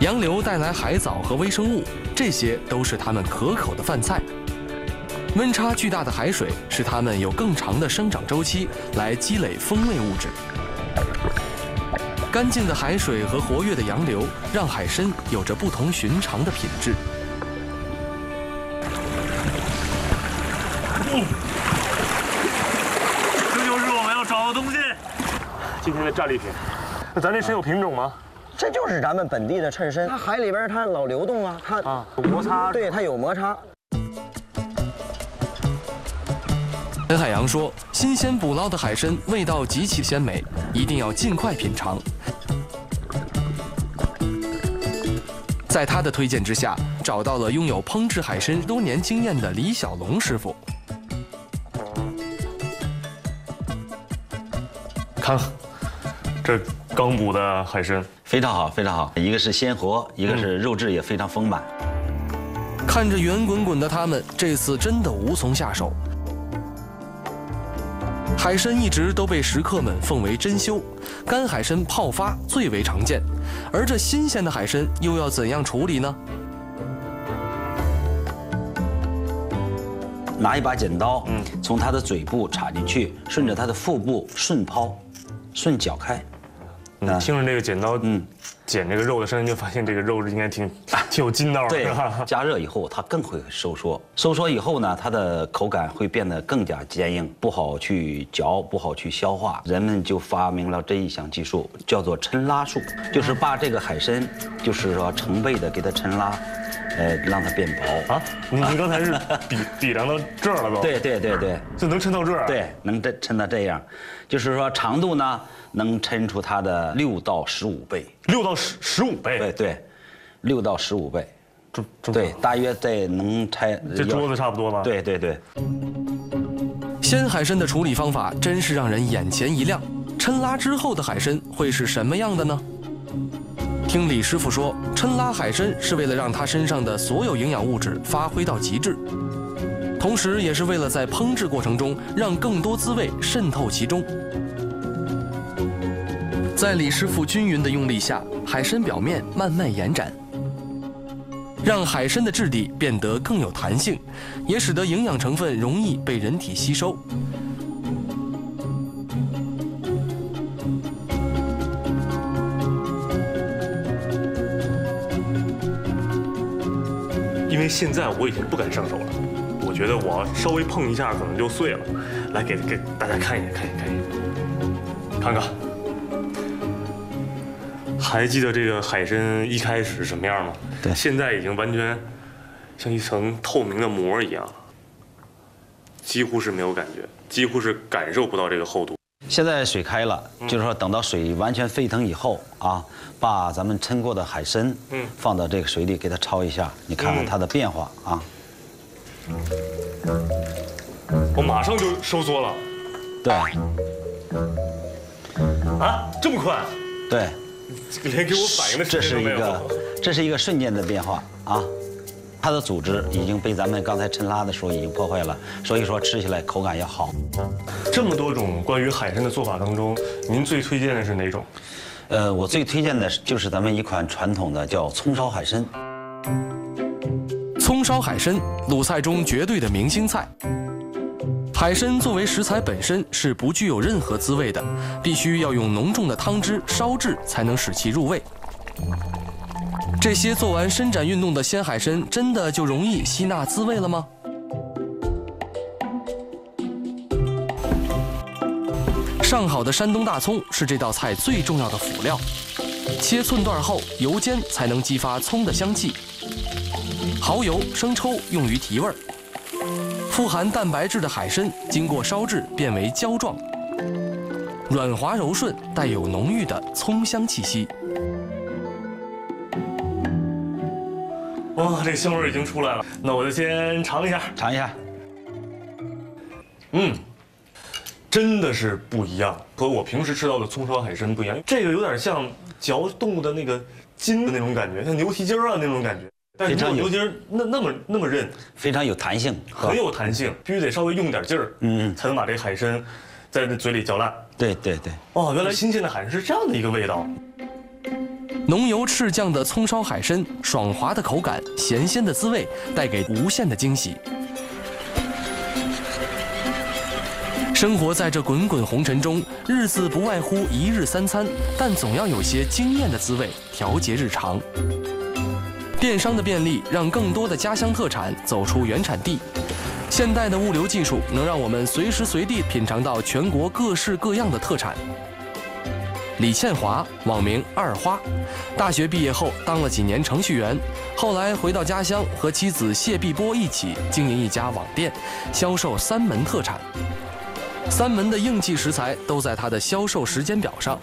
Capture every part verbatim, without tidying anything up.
洋流带来海藻和微生物，这些都是它们可口的饭菜。温差巨大的海水使它们有更长的生长周期，来积累风味物质。干净的海水和活跃的洋流，让海参有着不同寻常的品质。 嗯，这就是我们要找的东西。今天的战利品。那咱这参有品种吗？ 这就是咱们本地的衬参，它海里边它老流动啊，它啊有摩擦， 对，它有摩擦。 陈海洋说，新鲜捕捞的海参味道极其鲜美，一定要尽快品尝。在他的推荐之下，找到了拥有烹制海参多年经验的李小龙师傅。 看，这刚捕的海参非常好，非常好。一个是鲜活，一个是肉质也非常丰满。 看着圆滚滚的它们，这次真的无从下手。海参一直都被食客们奉为珍馐，干海参泡发最为常见，而这新鲜的海参又要怎样处理呢？ 拿一把剪刀，嗯，从它的嘴部插进去，顺着它的腹部顺剖，顺绞开。 你听着这个剪刀，嗯，剪这个肉的声音，就发现这个肉应该挺挺有筋道的。 对，加热以后它更会收缩，收缩以后呢，它的口感会变得更加坚硬，不好去嚼，不好去消化。人们就发明了这一项技术，叫做抻拉术，就是把这个海参，就是说成倍的给它抻拉。呃，让它变薄啊！您您刚才是比比量到这儿了都？ 对对对对， 就能抻到这儿。 对，能这抻到这样，就是说长度呢能抻出它的六到十五倍。 六到十十五倍？ 对对，六到十五倍。 这这对，大约在能拆这桌子差不多吧？ 对对对。 鲜海参的处理方法真是让人眼前一亮。抻拉之后的海参会是什么样的呢？听李师傅说，抻拉海参是为了让它身上的所有营养物质发挥到极致，同时也是为了在烹制过程中让更多滋味渗透其中。在李师傅均匀的用力下，海参表面慢慢延展，让海参的质地变得更有弹性，也使得营养成分容易被人体吸收。 因为现在我已经不敢上手了，我觉得我稍微碰一下可能就碎了。来给给大家看一眼，看一眼，看一眼，看看。还记得这个海参一开始什么样吗？ 对， 现在已经完全像一层透明的膜一样，几乎是没有感觉，几乎是感受不到这个厚度。 现在水开了，就是说等到水完全沸腾以后啊，把咱们抻过的海参，嗯，放到这个水里给它焯一下，你看看它的变化啊。 我马上就收缩了。 对。 啊，这么快？ 对。 连给我反应的时间都没有。 这是一个，这是一个瞬间的变化啊。它的组织已经被咱们刚才抻拉的时候已经破坏了，所以说吃起来口感要好。 这么多种关于海参的做法当中，您最推荐的是哪种？ 呃，我最推荐的就是咱们一款传统的叫葱烧海参。 葱烧海参，鲁菜中绝对的明星菜。海参作为食材本身是不具有任何滋味的，必须要用浓重的汤汁烧制才能使其入味。这些做完伸展运动的鲜海参，真的就容易吸纳滋味了吗？上好的山东大葱是这道菜最重要的辅料，切寸段后油煎才能激发葱的香气。蚝油、生抽用于提味儿。富含蛋白质的海参经过烧制变为胶状，软滑柔顺，带有浓郁的葱香气息。 哇，这个香味已经出来了，那我就先尝一下， 尝一下。 嗯，真的是不一样，和我平时吃到的葱烧海参不一样。这个有点像嚼动物的那个筋的那种感觉，像牛蹄筋啊那种感觉。但是牛蹄儿那那么那么韧， 非常有弹性， 很有弹性，必须得稍微用点劲儿，嗯，才能把这个海参在这嘴里嚼烂。 对对对。 哦，原来新鲜的海参是这样的一个味道。 浓油赤酱的葱烧海参，爽滑的口感，咸鲜的滋味，带给无限的惊喜。生活在这滚滚红尘中，日子不外乎一日三餐，但总要有些惊艳的滋味调节日常。电商的便利让更多的家乡特产走出原产地。现代的物流技术能让我们随时随地品尝到全国各式各样的特产。李倩华，网名二花，大学毕业后当了几年程序员，后来回到家乡和妻子谢碧波一起经营一家网店，销售三门特产。三门的应季食材都在他的销售时间表上。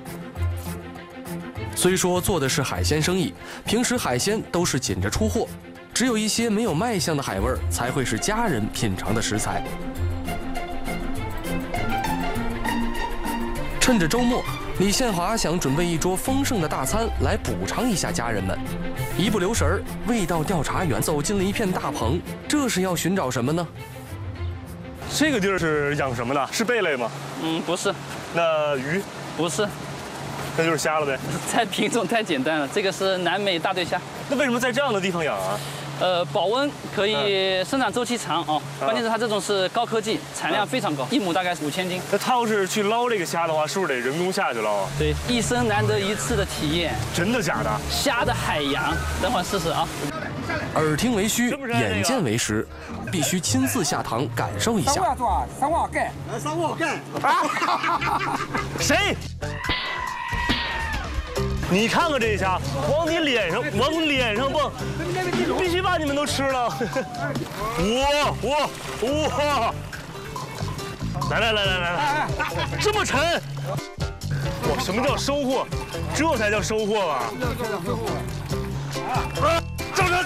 虽说做的是海鲜生意，平时海鲜都是紧着出货。只有一些没有卖相的海味儿才会是家人品尝的食材。趁着周末，李宪华想准备一桌丰盛的大餐来补偿一下家人们。一不留神儿，味道调查员走进了一片大棚，这是要寻找什么呢？ 这个地儿是养什么的？是贝类吗？ 嗯，不是。 那鱼？ 不是。 那就是虾了呗。 这品种太简单了，这个是南美大对虾。 那为什么在这样的地方养啊？ 呃，保温可以，生长周期长哦。 嗯、 关键是它这种是高科技，产量非常高，一亩大概五千斤。 那他要是去捞这个虾的话，是不是得人工下去捞啊？ 对，一生难得一次的体验。 真的假的？ 虾的海洋，等会儿试试啊。 耳听为虚，眼见为实，必须亲自下塘感受一下。 三瓦多，三瓦盖，三瓦盖。 啊！谁？你看看这虾，往你脸上，往你脸上蹦，必须把你们都吃了。哇哇哇！来来来来来来，这么沉！哇，什么叫收获？这才叫收获吧？啊，这么沉！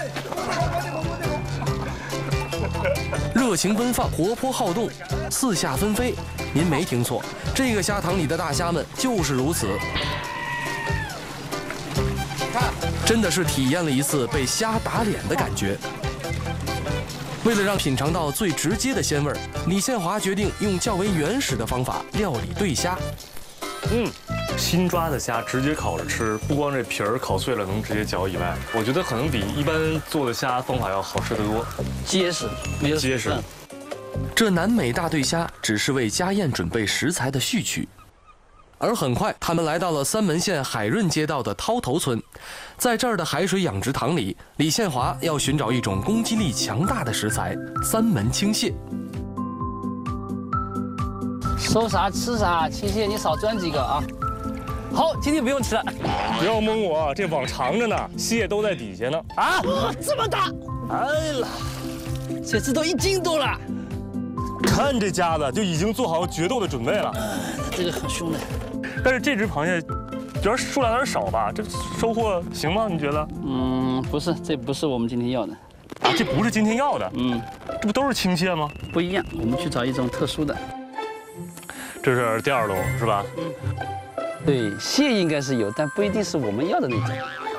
热情奔放，活泼好动，四下纷飞。您没听错，这个虾塘里的大虾们就是如此。真的是体验了一次被虾打脸的感觉。为了让品尝到最直接的鲜味儿，李宪华决定用较为原始的方法料理对虾。 嗯，新抓的虾直接烤着吃，不光这皮儿烤碎了能直接嚼以外，我觉得可能比一般做的虾方法要好吃得多， 结实，没有结实。 这南美大对虾只是为家宴准备食材的序曲。而很快，他们来到了三门县海润街道的涛头村，在这儿的海水养殖塘里，李宪华要寻找一种攻击力强大的食材——三门青蟹。 收啥吃啥，青蟹你少钻几个啊！好，今天不用吃了。 不要蒙我，这网长着呢，蟹都在底下呢。啊， 哇，这么大！哎呀，这只都一斤多了。 看这家子就已经做好决斗的准备了。 呃，这个很凶的。 但是这只螃蟹，有点数量有点少吧？这收获行吗？你觉得？ 嗯，不是，这不是我们今天要的。 啊，这不是今天要的。 嗯， 这不都是青蟹吗？ 不一样，我们去找一种特殊的。 这是第二笼是吧？ 嗯。对，蟹应该是有，但不一定是我们要的那种。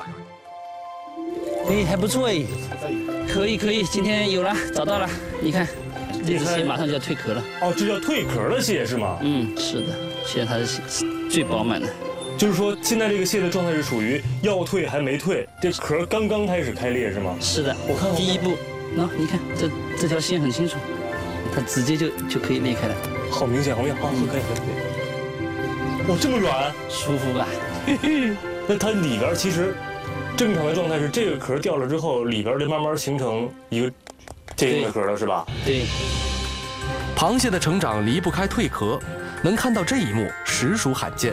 哎，还不错哎。可以可以，今天有了，找到了。你看，这只蟹马上就要蜕壳了。 哦，这叫蜕壳的蟹是吗？ 嗯，是的，现在它是最饱满的。 就是说，现在这个蟹的状态是属于要蜕还没蜕，这壳刚刚开始开裂是吗？ 是的，我看第一步，喏，你看这这条线很清楚，它直接就就可以裂开了。 好明显，好明显，好，可以可以可以。哇，这么软， 舒服吧？ 嘿嘿。那它里边其实正常的状态是这个壳掉了之后，里边就慢慢形成一个坚硬的壳了，是吧？ 对。 螃蟹的成长离不开蜕壳，能看到这一幕实属罕见。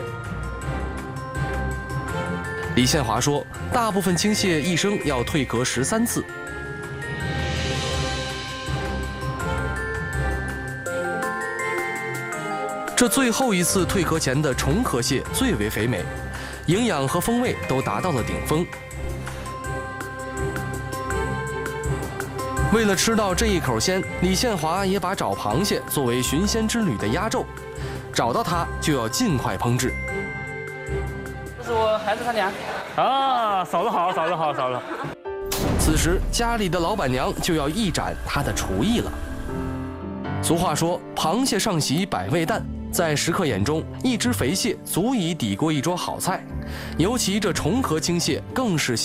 李宪华说，大部分青蟹一生要蜕壳十三次。这最后一次蜕壳前的重壳蟹最为肥美，营养和风味都达到了顶峰。为了吃到这一口鲜，李宪华也把找螃蟹作为寻鲜之旅的压轴，找到它就要尽快烹制。 这是我孩子他娘。 啊，嫂子好，嫂子好，嫂子好。 此时家里的老板娘就要一展她的厨艺了。俗话说，螃蟹上席百味淡。 在食客眼中，一只肥蟹足以抵过一桌好菜，尤其这重河青蟹更是